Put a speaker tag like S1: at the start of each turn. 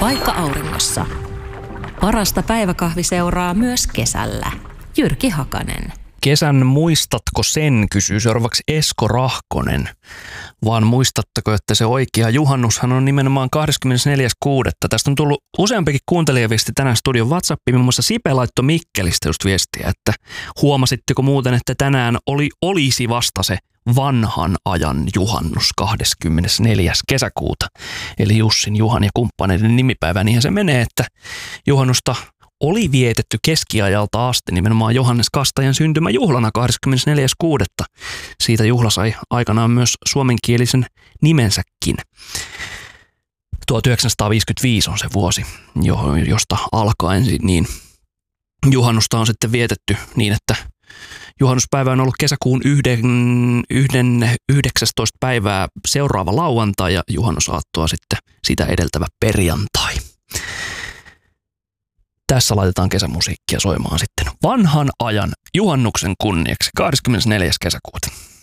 S1: Paikka auringossa. Parasta päiväkahviseuraa myös kesällä. Jyrki Hakanen.
S2: Kesän muistatko sen, kysyy seuraavaksi Esko Rahkonen. Vaan muistatteko, että se oikea juhannushan on nimenomaan 24.6. Tästä on tullut useampikin kuuntelijaviesti tänään studion WhatsAppiin. Muun muassa Sipe laittoi Mikkelistä just viestiä, että huomasitteko muuten, että tänään olisi vasta se vanhan ajan juhannus 24. kesäkuuta. Eli Jussin, Juhan ja kumppaneiden nimipäivä. Niinhän se menee, että juhannusta oli vietetty keskiajalta asti nimenomaan Johannes Kastajan syntymäjuhlana 24.6. Siitä juhla sai aikanaan myös suomenkielisen nimensäkin. 1955 on se vuosi, josta alkaen niin juhannusta on sitten vietetty niin, että juhannuspäivä on ollut kesäkuun 19. päivää seuraava lauantai ja juhannusaattoa sitten sitä edeltävä perjantai. Tässä laitetaan kesämusiikkia soimaan sitten vanhan ajan juhannuksen kunniaksi 24. kesäkuuta.